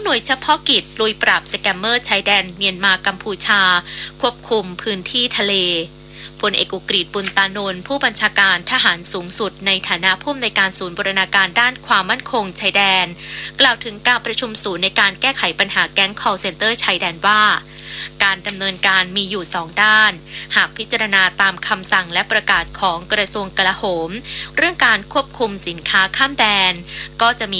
น่วยเฉพาะกิจลุยปราบสแกมเมอร์ชายแดนเมียนมากัมพูชาควบคุมพื้นที่ทะเลพลเอกอุกฤษ บุญตานนท์ผู้บัญชาการทหารสูงสุดในฐานะผู้อำนวยการศูนย์บูรณาการด้านความมั่นคงชายแดนกล่าวถึงการประชุมศูนย์ในการแก้ไขปัญหาแก๊ง call center ชายแดนว่าการดำเนินการมีอยู่2ด้านหากพิจารณาตามคำสั่งและประกาศของกระทรวงกลาโหมเรื่องการควบคุมสินค้าข้ามแดนก็จะมี